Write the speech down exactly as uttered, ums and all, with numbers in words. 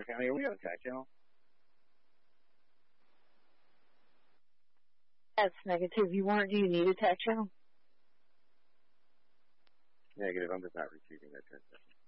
Bear County, are we on attack channel? That's negative. You weren't. Do you need attack channel? Negative. I'm just not receiving that transmission.